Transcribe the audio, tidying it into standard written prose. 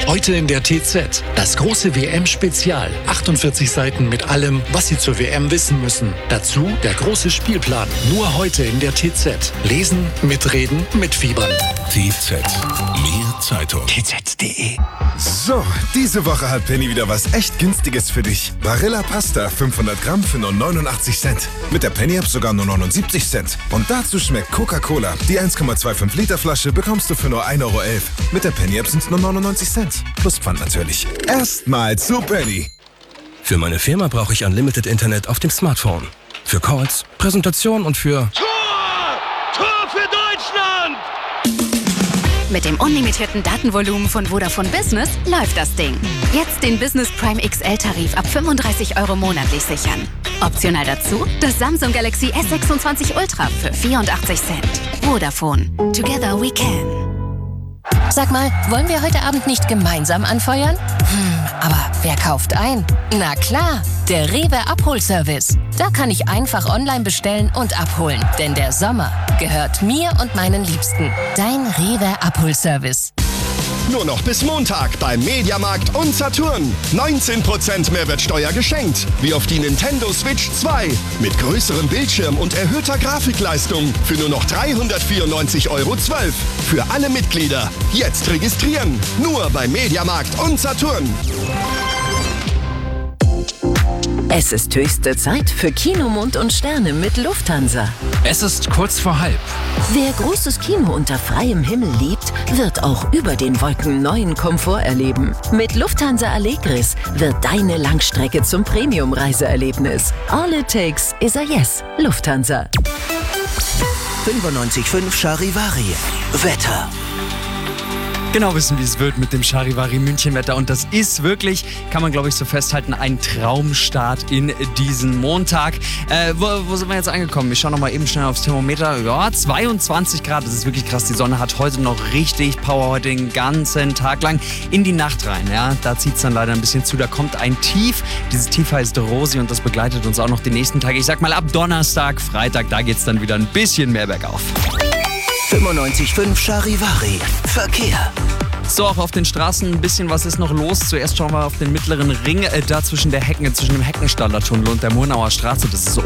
Heute in der TZ. Das große WM-Spezial. 48 Seiten mit allem, was Sie zur WM wissen müssen. Dazu der große Spielplan. Nur heute in der TZ. Lesen, mitreden, mitfiebern. TZ. Mehr Zeitung. TZ.de. So, diese Woche hat Penny wieder was echt Günstiges für dich. Barilla Pasta 500 Gramm für nur 89 Cent. Mit der Penny-App sogar nur 79 Cent. Und dazu schmeckt Coca-Cola. Die 1,25 Liter Flasche bekommst du für nur 1,11 Euro. Mit der Penny-App sind es nur 99 Cent. Plus Pfand natürlich. Erstmal zu Penny. Für meine Firma brauche ich Unlimited Internet auf dem Smartphone. Für Calls, Präsentation und für... Tor für Deutschland! Mit dem unlimitierten Datenvolumen von Vodafone Business läuft das Ding. Jetzt den Business Prime XL-Tarif ab 35 Euro monatlich sichern. Optional dazu das Samsung Galaxy S26 Ultra für 84 Cent. Vodafone. Together we can. Sag mal, wollen wir heute Abend nicht gemeinsam anfeuern? Aber wer kauft ein? Na klar, der Rewe Abholservice. Da kann ich einfach online bestellen und abholen. Denn der Sommer gehört mir und meinen Liebsten. Dein Rewe Abholservice. Nur noch bis Montag beim Mediamarkt und Saturn. 19% Mehrwertsteuer geschenkt. Wie auf die Nintendo Switch 2. Mit größerem Bildschirm und erhöhter Grafikleistung. Für nur noch 394,12 Euro. Für alle Mitglieder. Jetzt registrieren. Nur beim Mediamarkt und Saturn. Es ist höchste Zeit für Kino, Mond und Sterne mit Lufthansa. Es ist kurz vor halb. Wer großes Kino unter freiem Himmel liebt, wird auch über den Wolken neuen Komfort erleben. Mit Lufthansa Allegris wird deine Langstrecke zum Premium-Reiseerlebnis. All it takes is a yes. Lufthansa. 95.5 Charivari. Wetter. Genau wissen, wie es wird mit dem Charivari Münchenwetter. Und das ist wirklich, kann man glaube ich so festhalten, ein Traumstart in diesen Montag. Wo sind wir jetzt angekommen? Wir schauen nochmal eben schnell aufs Thermometer. Ja, 22 Grad, das ist wirklich krass. Die Sonne hat heute noch richtig Power, heute den ganzen Tag lang in die Nacht rein. Ja, da zieht es dann leider ein bisschen zu. Da kommt ein Tief. Dieses Tief heißt Rosi und das begleitet uns auch noch die nächsten Tage. Ich sag mal ab Donnerstag, Freitag, da geht es dann wieder ein bisschen mehr bergauf. 95.5 Charivari. Verkehr. So, auch auf den Straßen ein bisschen was ist noch los. Zuerst schauen wir auf den mittleren Ring, da zwischen dem Heckenstaller Tunnel und der Murnauer Straße. Das ist